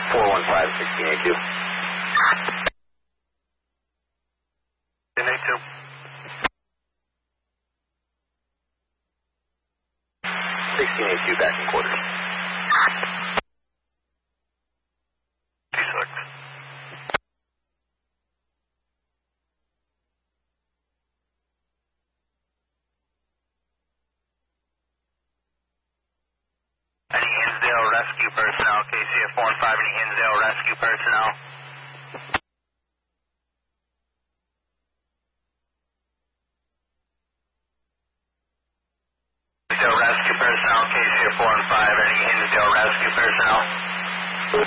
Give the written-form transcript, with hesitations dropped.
415 1682. 1082. 1682 back in quarters. 26. Any Hinsdale rescue personnel, KCF 15, any Hinsdale rescue personnel? Hinsdale rescue personnel, KCF 15, any Hinsdale rescue personnel?